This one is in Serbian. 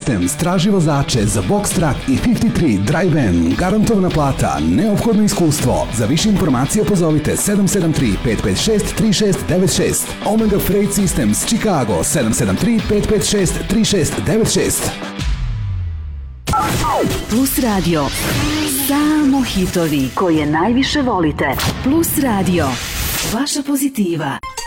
Systems traži vozače za Box Truck i 53 Drive Van. Garantovana plata, neophodno iskustvo. Za više informacije pozovite 773-556-3696. Omega Freight Systems Chicago 773-556-3696. Plus Radio. Samo hitovi koje najviše volite. Plus Radio. Vaša pozitiva.